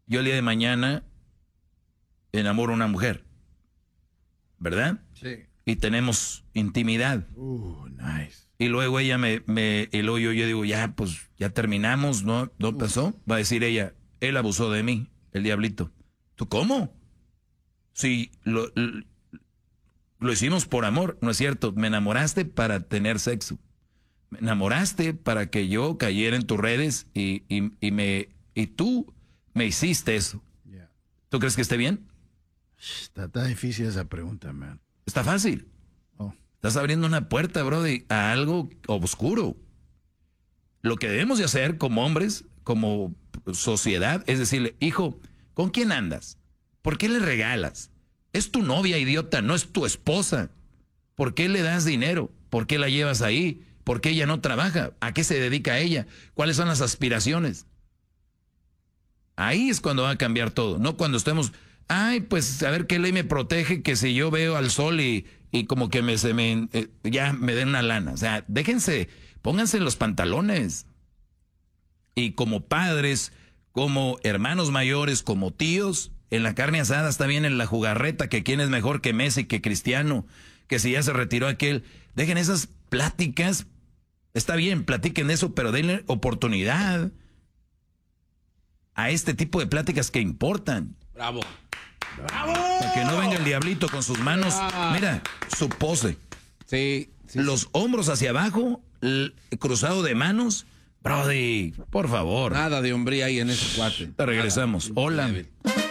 yo el día de mañana enamoro a una mujer, ¿verdad? Sí. Y tenemos intimidad. Nice. Y luego ella y luego yo digo, ya, pues, ya terminamos, ¿no? ¿No pasó? Va a decir ella, él abusó de mí, el diablito. ¿Tú cómo? Sí, lo hicimos por amor, ¿no es cierto? Me enamoraste para tener sexo. Me enamoraste para que yo cayera en tus redes y tú me hiciste eso. Yeah. ¿Tú crees que esté bien? Está difícil esa pregunta, man. Está fácil. Oh. Estás abriendo una puerta, brody, a algo oscuro. Lo que debemos de hacer como hombres, como sociedad, es decirle, hijo, ¿con quién andas? ¿Por qué le regalas? Es tu novia, idiota, no es tu esposa. ¿Por qué le das dinero? ¿Por qué la llevas ahí? ¿Por qué ella no trabaja? ¿A qué se dedica ella? ¿Cuáles son las aspiraciones? Ahí es cuando va a cambiar todo, no cuando estemos, ay, pues a ver qué ley me protege que si yo veo al sol y como que ya me den una lana. O sea, déjense, pónganse los pantalones. Y como padres, como hermanos mayores, como tíos, en la carne asada está bien en la jugarreta, que quién es mejor que Messi, que Cristiano, que si ya se retiró aquel. Dejen esas pláticas, está bien, platiquen eso, pero denle oportunidad a este tipo de pláticas que importan. ¡Bravo! ¡Bravo! Para que no venga el diablito con sus manos, mira, su pose. Sí. Los hombros hacia abajo, cruzado de manos. Brody, por favor. Nada de hombría ahí en ese cuate. Te regresamos. Hola. Débil.